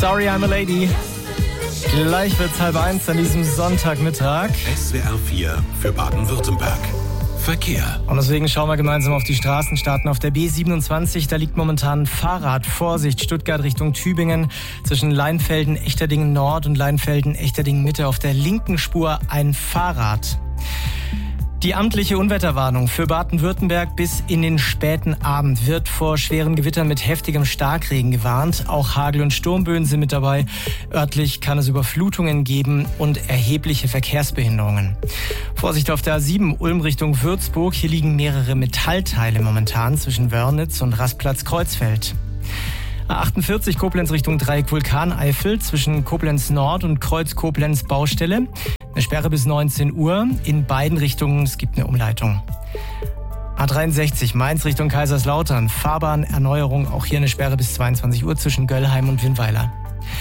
Sorry, I'm a Lady. Gleich wird's 12:30 an diesem Sonntagmittag. SWR 4 für Baden-Württemberg. Verkehr. Und deswegen schauen wir gemeinsam auf die Straßen, starten auf der B27. Da liegt momentan Fahrrad. Vorsicht, Stuttgart Richtung Tübingen. Zwischen Leinfelden, Echterdingen Nord und Leinfelden, Echterdingen Mitte auf der linken Spur ein Fahrrad. Die amtliche Unwetterwarnung für Baden-Württemberg bis in den späten Abend wird vor schweren Gewittern mit heftigem Starkregen gewarnt. Auch Hagel- und Sturmböen sind mit dabei. Örtlich kann es Überflutungen geben und erhebliche Verkehrsbehinderungen. Vorsicht auf der A7 Ulm Richtung Würzburg. Hier liegen mehrere Metallteile momentan zwischen Wörnitz und Rastplatz-Kreuzfeld. A48 Koblenz Richtung Dreieck Vulkaneifel zwischen Koblenz Nord und Kreuz Koblenz Baustelle. Eine Sperre bis 19 Uhr in beiden Richtungen. Es gibt eine Umleitung. A63 Mainz Richtung Kaiserslautern. Fahrbahnerneuerung. Auch hier eine Sperre bis 22 Uhr zwischen Göllheim und Winnweiler.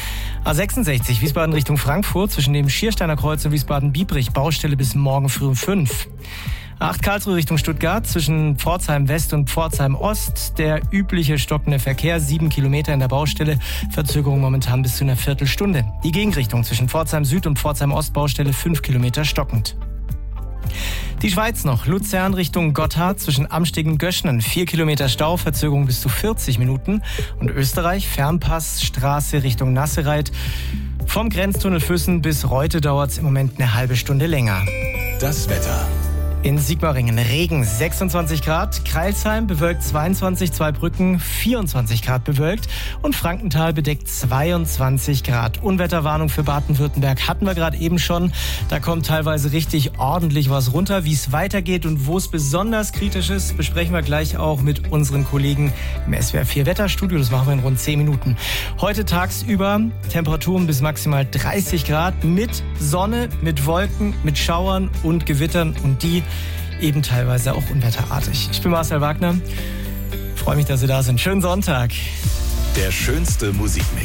A66 Wiesbaden Richtung Frankfurt zwischen dem Schiersteiner Kreuz und Wiesbaden-Biebrich. Baustelle bis morgen früh um 5. A8 Karlsruhe Richtung Stuttgart zwischen Pforzheim West und Pforzheim Ost. Der übliche stockende Verkehr, 7 Kilometer in der Baustelle. Verzögerung momentan bis zu einer Viertelstunde. Die Gegenrichtung zwischen Pforzheim Süd und Pforzheim Ost Baustelle 5 Kilometer stockend. Die Schweiz noch. Luzern Richtung Gotthard zwischen Amsteg und Göschnen. 4 Kilometer Stau, Verzögerung bis zu 40 Minuten. Und Österreich, Fernpassstraße Richtung Nassereit. Vom Grenztunnel Füssen bis Reute dauert es im Moment eine halbe Stunde länger. Das Wetter. In Sigmaringen Regen 26 Grad, Crailsheim bewölkt 22, Zweibrücken 24 Grad bewölkt und Frankenthal bedeckt 22 Grad. Unwetterwarnung für Baden-Württemberg hatten wir gerade eben schon. Da kommt teilweise richtig ordentlich was runter. Wie es weitergeht und wo es besonders kritisch ist, besprechen wir gleich auch mit unseren Kollegen im SWR 4 Wetterstudio. Das machen wir in rund 10 Minuten. Heute tagsüber Temperaturen bis maximal 30 Grad mit Sonne, mit Wolken, mit Schauern und Gewittern und die eben teilweise auch unwetterartig. Ich bin Marcel Wagner. Freue mich, dass Sie da sind. Schönen Sonntag. Der schönste Musikmix.